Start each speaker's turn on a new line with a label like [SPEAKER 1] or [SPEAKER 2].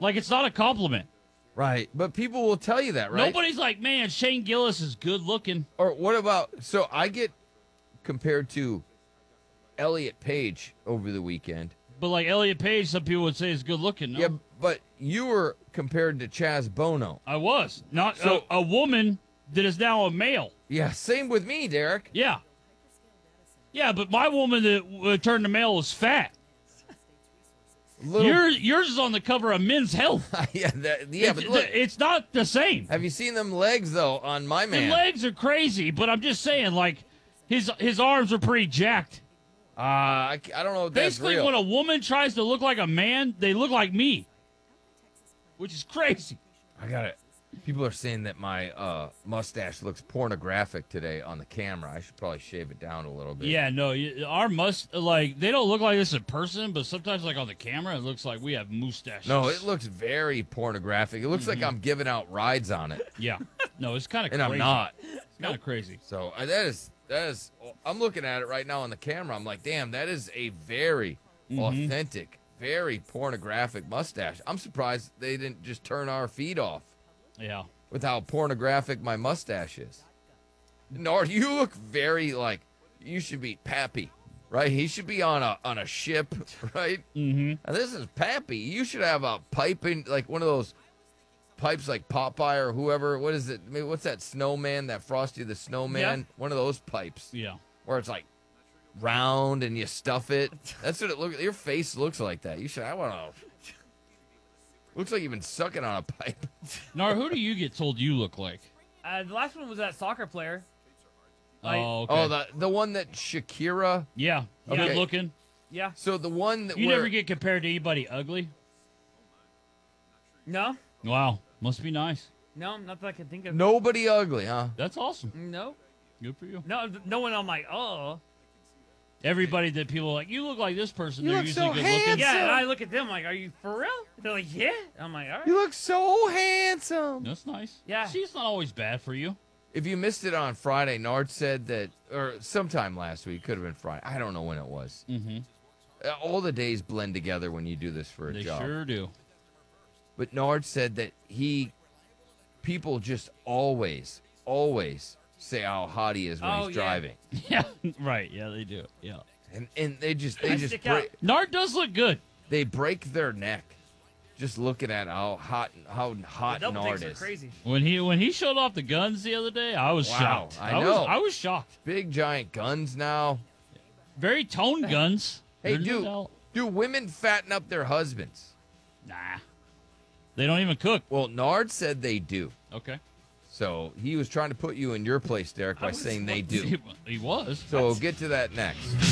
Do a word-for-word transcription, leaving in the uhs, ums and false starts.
[SPEAKER 1] Like it's not a compliment.
[SPEAKER 2] Right, but people will tell you that, right?
[SPEAKER 1] Nobody's like, man, Shane Gillis is good looking.
[SPEAKER 2] Or what about, so I get compared to Elliot Page over the weekend.
[SPEAKER 1] But like Elliot Page, some people would say is good looking. No?
[SPEAKER 2] Yeah, but you were compared to Chaz Bono.
[SPEAKER 1] I was. Not
[SPEAKER 2] So-
[SPEAKER 1] a, a woman that is now a male.
[SPEAKER 2] Yeah, same with me, Derek.
[SPEAKER 1] Yeah. Yeah, but my woman that uh, turned to male was fat.
[SPEAKER 2] Little,
[SPEAKER 1] Your, yours is on the cover of Men's Health.
[SPEAKER 2] yeah, that, yeah,
[SPEAKER 1] it's,
[SPEAKER 2] but look,
[SPEAKER 1] it's not the same.
[SPEAKER 2] have you seen them legs though on my
[SPEAKER 1] The
[SPEAKER 2] man?
[SPEAKER 1] legs are crazy, but I'm just saying, like, his his arms are pretty jacked.
[SPEAKER 2] Uh, I, I don't know if that's
[SPEAKER 1] Basically,
[SPEAKER 2] real.
[SPEAKER 1] when a woman tries to look like a man, they look like me, which is crazy.
[SPEAKER 2] I got it. People are saying that my uh, mustache looks pornographic today on the camera. I should probably shave it down a little bit.
[SPEAKER 1] Yeah, no, you- our must like they don't look like this in person, but sometimes like on the camera, it looks like we have mustaches.
[SPEAKER 2] No, it looks very pornographic. It looks like I'm giving out rides on it,
[SPEAKER 1] Yeah, no, it's kind of
[SPEAKER 2] and
[SPEAKER 1] crazy.
[SPEAKER 2] I'm not.
[SPEAKER 1] It's kind of crazy.
[SPEAKER 2] So uh, that is that is. I'm looking at it right now on the camera. I'm like, damn, that is a very authentic, very pornographic mustache. I'm surprised they didn't just turn our feed off
[SPEAKER 1] Yeah.
[SPEAKER 2] with how pornographic my mustache is. Nard, you look very like you should be Pappy, right? He should be on a on a ship, right?
[SPEAKER 1] Mm-hmm.
[SPEAKER 2] And this is Pappy. You should have a pipe in, like one of those pipes, like Popeye or whoever. What is it? I mean, what's that snowman? That Frosty the Snowman?
[SPEAKER 3] Yeah.
[SPEAKER 2] One of those pipes
[SPEAKER 1] Yeah.
[SPEAKER 2] where it's like round and you stuff it. That's what it looks. Your face looks like that. You should. I want to. Looks like you've been sucking on a pipe.
[SPEAKER 1] Nar, who do you get told you look like?
[SPEAKER 3] Uh, the last one was that soccer player. Like,
[SPEAKER 1] Oh, okay.
[SPEAKER 2] Oh, the the one that Shakira.
[SPEAKER 1] yeah.
[SPEAKER 2] Okay.
[SPEAKER 1] Good looking.
[SPEAKER 3] yeah.
[SPEAKER 2] So the one that
[SPEAKER 1] You
[SPEAKER 2] where,
[SPEAKER 1] never get compared to anybody ugly.
[SPEAKER 3] No,
[SPEAKER 1] Wow, must be nice.
[SPEAKER 3] no, not that I can think of.
[SPEAKER 2] nobody ugly, huh?
[SPEAKER 1] That's awesome.
[SPEAKER 3] No,
[SPEAKER 1] Good for you.
[SPEAKER 3] no, no one. I'm like, oh,
[SPEAKER 1] Everybody that people are like, you look like this person.
[SPEAKER 2] You
[SPEAKER 1] They're
[SPEAKER 2] look
[SPEAKER 1] usually
[SPEAKER 2] so
[SPEAKER 1] good
[SPEAKER 2] handsome.
[SPEAKER 1] looking.
[SPEAKER 3] yeah. And I look at them like, are you for real? They're like, yeah. I'm like, all right.
[SPEAKER 2] You look so handsome.
[SPEAKER 1] That's nice.
[SPEAKER 3] Yeah.
[SPEAKER 1] She's not always bad for you.
[SPEAKER 2] If you missed it on Friday, Nard said that, or sometime last week, could have been Friday. I don't know when it was.
[SPEAKER 1] Mm-hmm.
[SPEAKER 2] Uh, All the days blend together when you do this for a
[SPEAKER 1] They
[SPEAKER 2] job.
[SPEAKER 1] sure do.
[SPEAKER 2] But Nard said that he, people just always, always say how hot he is when
[SPEAKER 3] Oh,
[SPEAKER 2] he's
[SPEAKER 3] yeah.
[SPEAKER 2] driving,
[SPEAKER 1] Yeah, right. Yeah, they do. Yeah.
[SPEAKER 2] and and they just they
[SPEAKER 3] I
[SPEAKER 2] just
[SPEAKER 3] stick out.
[SPEAKER 2] break,
[SPEAKER 1] Nard does look good.
[SPEAKER 2] they break their neck, just looking at how hot how
[SPEAKER 3] The
[SPEAKER 2] hot
[SPEAKER 3] double
[SPEAKER 2] Nard
[SPEAKER 3] takes are
[SPEAKER 2] is.
[SPEAKER 3] crazy.
[SPEAKER 1] When he when he showed off the guns the other day, I was
[SPEAKER 2] Wow,
[SPEAKER 1] shocked.
[SPEAKER 2] I
[SPEAKER 1] was
[SPEAKER 2] know.
[SPEAKER 1] I was shocked.
[SPEAKER 2] Big giant guns now.
[SPEAKER 1] Very toned guns.
[SPEAKER 2] Hey,
[SPEAKER 1] There's no
[SPEAKER 2] dude,
[SPEAKER 1] doubt.
[SPEAKER 2] do women fatten up their husbands?
[SPEAKER 1] Nah. They don't even cook.
[SPEAKER 2] Well, Nard said they do.
[SPEAKER 1] Okay.
[SPEAKER 2] So he was trying to put you in your place, Derek, by
[SPEAKER 3] I was-
[SPEAKER 2] saying they do.
[SPEAKER 1] He, he was.
[SPEAKER 2] So we'll get to that next.